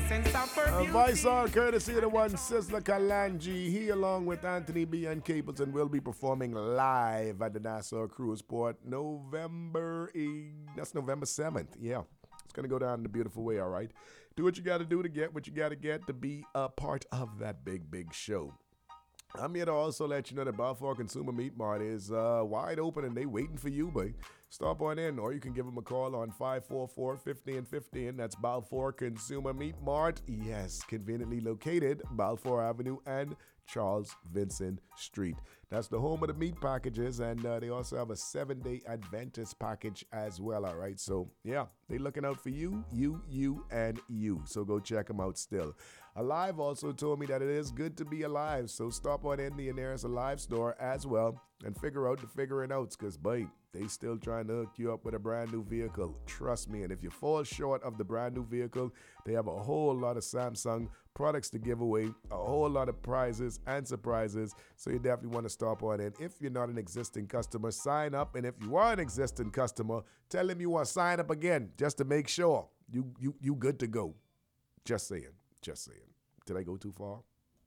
sense of her Vice all courtesy of the one Sizzla Kalonji. He along with Anthony B and Capleton will be performing live at the Nassau Cruise Port November 7th. Yeah. It's going to go down in a beautiful way, all right? Do what you got to do to get what you got to get to be a part of that big show. I'm here to also let you know that Balfour Consumer Meat Mart is wide open and they waiting for you, boy. Stop on in, or you can give them a call on 544-1515. That's Balfour Consumer Meat Mart. Yes, conveniently located Balfour Avenue and Charles Vincent Street. That's the home of the meat packages, and they also have a 7-day Adventist package as well, all right? So, yeah, they looking out for you, and you. So go check them out still. Alive also told me that it is good to be alive, so stop on in the nearest Alive store as well and figure out the figuring outs, because, boy, they still trying to hook you up with a brand new vehicle. Trust me, and if you fall short of the brand new vehicle, they have a whole lot of Samsung products to give away, a whole lot of prizes and surprises, so you definitely want to stop on in. If you're not an existing customer, sign up, and if you are an existing customer, tell them you want to sign up again just to make sure you good to go. Just saying. Did I go too far?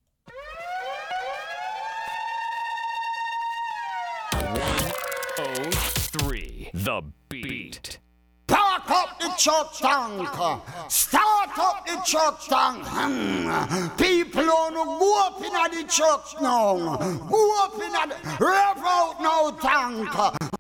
103 The Beat. Park up the truck tank. Start up the truck tank. People on go up in the truck now. Go up in the rev out now tank.